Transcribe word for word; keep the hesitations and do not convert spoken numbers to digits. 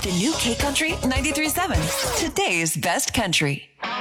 The new K Country ninety-three point seven. Today's best country.